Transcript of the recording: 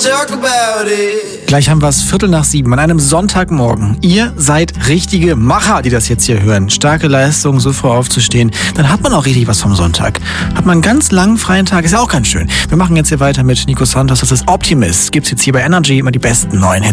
talk about it. Gleich haben wir es 6:15 an einem Sonntagmorgen. Ihr seid richtige Macher, die das jetzt hier hören. Starke Leistung, so früh aufzustehen. Dann hat man auch richtig was vom Sonntag. Hat man einen ganz langen freien Tag, ist ja auch ganz schön. Wir machen jetzt hier weiter mit Nico Santos. Das ist Optimist. Gibt's jetzt hier bei Energy immer die besten neuen Hits.